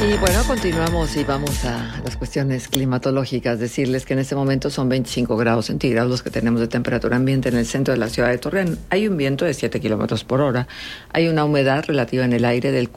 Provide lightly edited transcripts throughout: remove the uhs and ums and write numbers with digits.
Y bueno, continuamos y vamos a las cuestiones climatológicas. Decirles que en este momento son 25 grados centígrados los que tenemos de temperatura ambiente en el centro de la ciudad de Torreón. Hay un viento de 7 kilómetros por hora. Hay una humedad relativa en el aire del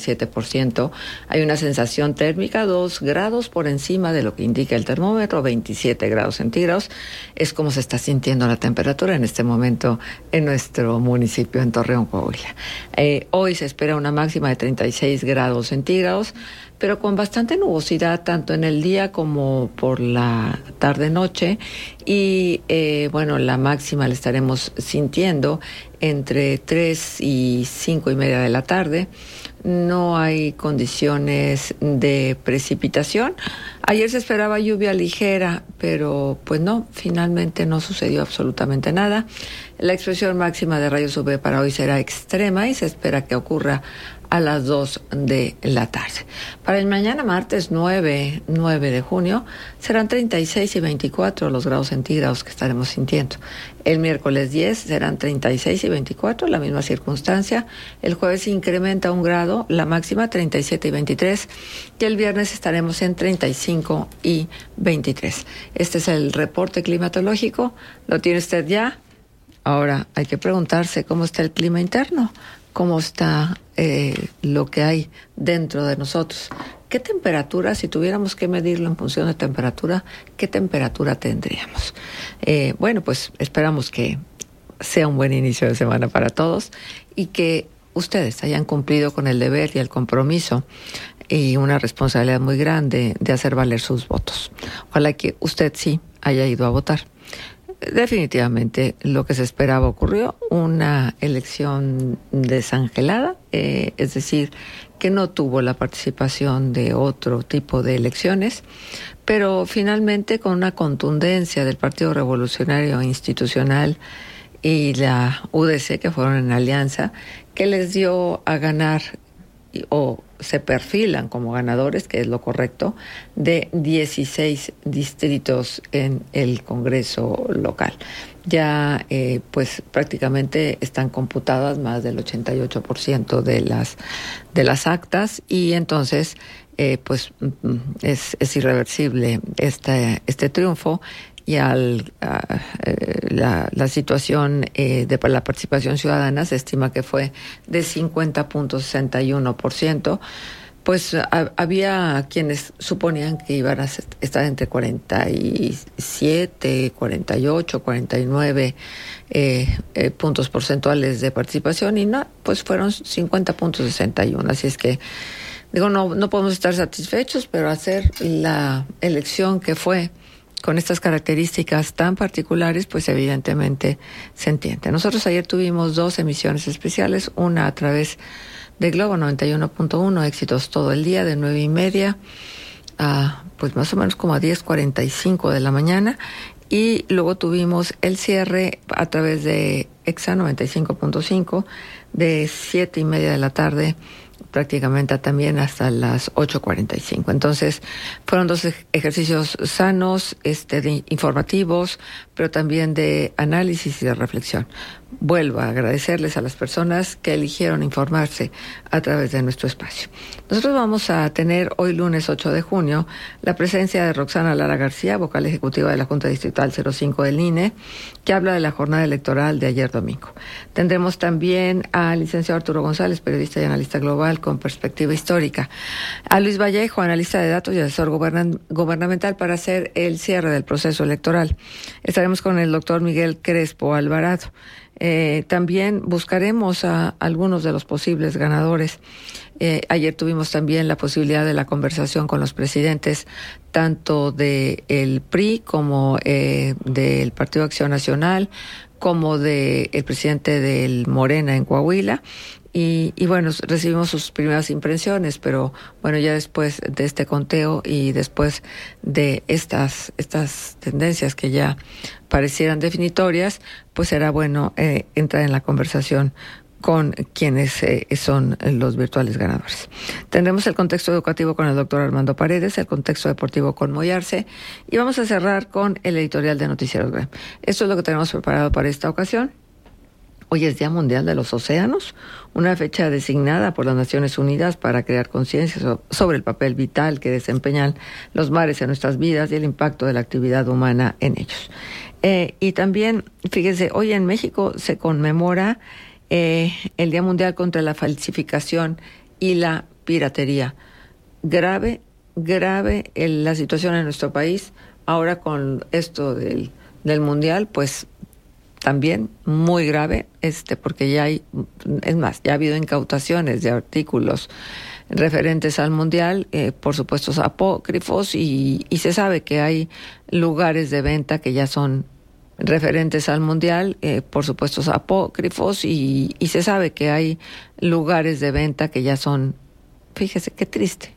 47%. Hay una sensación térmica 2 grados por encima de lo que indica el termómetro, 27 grados centígrados. Es como se está sintiendo la temperatura en este momento en nuestro municipio, en Torreón, Coahuila. Hoy se espera una máxima de 36 grados centígrados, pero con bastante nubosidad tanto en el día como por la tarde-noche. Y bueno, la máxima la estaremos sintiendo entre 3 y 5 y media de la tarde. No hay condiciones de precipitación. Ayer se esperaba lluvia ligera, pero pues no, finalmente no sucedió absolutamente nada. La expresión máxima de rayos UV para hoy será extrema y se espera que ocurra a las 2 de la tarde. Para el mañana martes 9 de junio serán 36 y 24 los grados centígrados que estaremos sintiendo. El miércoles 10 serán 36 y 24, la misma circunstancia. El jueves incrementa 1 grado, la máxima 37 y 23. Y el viernes estaremos en 35 y 23. Este es el reporte climatológico. ¿Lo tiene usted ya? Ahora hay que preguntarse cómo está el clima interno, cómo está lo que hay dentro de nosotros. ¿Qué temperatura, si tuviéramos que medirlo en función de temperatura, qué temperatura tendríamos? Bueno, pues esperamos que sea un buen inicio de semana para todos y que ustedes hayan cumplido con el deber y el compromiso y una responsabilidad muy grande de hacer valer sus votos. Ojalá que usted sí haya ido a votar. Definitivamente lo que se esperaba ocurrió, una elección desangelada, es decir, que no tuvo la participación de otro tipo de elecciones, pero finalmente con una contundencia del Partido Revolucionario Institucional y la UDC, que fueron en alianza, que les dio a ganar o se perfilan como ganadores, que es lo correcto, de 16 distritos en el Congreso local. Ya pues prácticamente están computadas más del 88% de las actas y entonces pues es irreversible este triunfo. Y la situación de la participación ciudadana se estima que fue de 50.61%, pues había quienes suponían que iban a estar entre 47, 48, 49 puntos porcentuales de participación y no, pues fueron 50.61, así es que digo, no podemos estar satisfechos, pero hacer la elección que fue con estas características tan particulares, pues evidentemente se entiende. Nosotros ayer tuvimos 2 emisiones especiales, una a través de Globo 91.1, éxitos todo el día, de 9:30 a pues más o menos como a 10:45 de la mañana, y luego tuvimos el cierre a través de EXA 95.5, de 7:30 de la tarde, prácticamente también hasta las 8:45. Entonces, fueron 2 ejercicios sanos, informativos, pero también de análisis y de reflexión. Vuelvo a agradecerles a las personas que eligieron informarse a través de nuestro espacio. Nosotros vamos a tener hoy lunes 8 de junio la presencia de Roxana Lara García, vocal ejecutiva de la Junta Distrital 05 del INE, que habla de la jornada electoral de ayer domingo. Tendremos también al licenciado Arturo González, periodista y analista global con perspectiva histórica, a Luis Vallejo, analista de datos y asesor gubernamental, para hacer el cierre del proceso electoral. Estaremos con el doctor Miguel Crespo Alvarado. También buscaremos a algunos de los posibles ganadores. Ayer tuvimos también la posibilidad de la conversación con los presidentes tanto del PRI como del Partido Acción Nacional, como del presidente del Morena en Coahuila. Y bueno, recibimos sus primeras impresiones, pero bueno, ya después de este conteo y después de estas tendencias que ya parecieran definitorias, pues será bueno entrar en la conversación con quienes son los virtuales ganadores. Tendremos el contexto educativo con el doctor Armando Paredes, el contexto deportivo con Moyarse, y vamos a cerrar con el editorial de Noticieros Grem. Esto es lo que tenemos preparado para esta ocasión. Hoy es Día Mundial de los Océanos, una fecha designada por las Naciones Unidas para crear conciencia sobre el papel vital que desempeñan los mares en nuestras vidas y el impacto de la actividad humana en ellos. Y también, fíjese, hoy en México se conmemora el Día Mundial contra la Falsificación y la Piratería. Grave la situación en nuestro país. Ahora con esto del Mundial, pues también muy grave, porque ya ha habido incautaciones de artículos referentes al Mundial, por supuesto apócrifos, y se sabe que hay lugares de venta que ya son referentes al Mundial, por supuesto apócrifos, y se sabe que hay lugares de venta que ya son, fíjese qué triste,